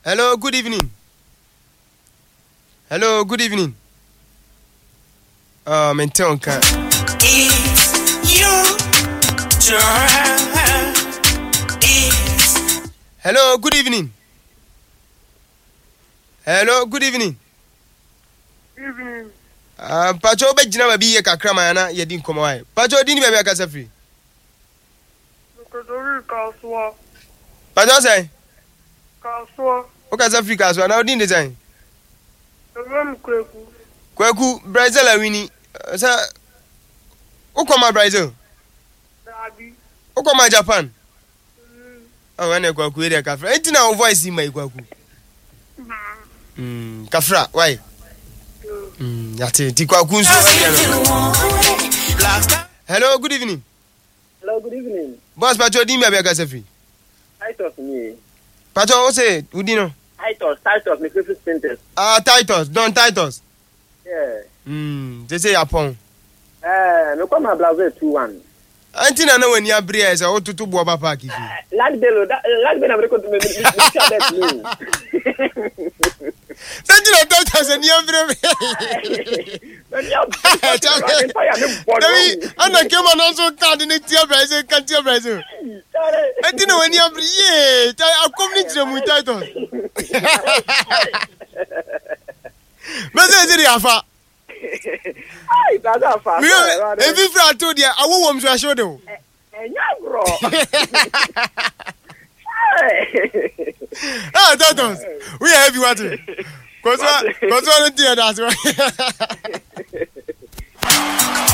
Hello, good evening. Hello, good evening. Mentonka. Hello, good evening. Hello, good evening. Evening. Pacho be jina babi ye kakra mana ye din komo ai. Pacho din be akasa free. Kodori kaswa. Pacho say? Kaswa. O kasa free kaswa na odin design. Ewe Kweku. Kweku Brazil a wini. Sa o koma Brazil. Dabi. O koma Japan. Oh, ane Kweku ere kafra. Enti na o voice in my Kweku. Kafra, why? Yati ti Kweku nso. Hello, good evening. Hello, good evening. Boss Pacho din be akasa free. Titus me. Pacho o say udino. Titus, my favorite sentence. Titus, Don Titus. Yeah. They say Japon. Me come my blazer 2-1. Anti na when you abre esa o tutu bo ba park ifi. Lagbelo na record me that me. Santi na Titus ni abre me. Davi, ana kema na so card ni tia Brazil, kan tia Brazil. Anti na when you abre ye, akom ni jire mu Titus. Bese ziri afa. Ai, dada fa. Evi fra to dia, awo wom so asho de o. Enya bro. Titus, we are heavy water. Cause no dear that's right.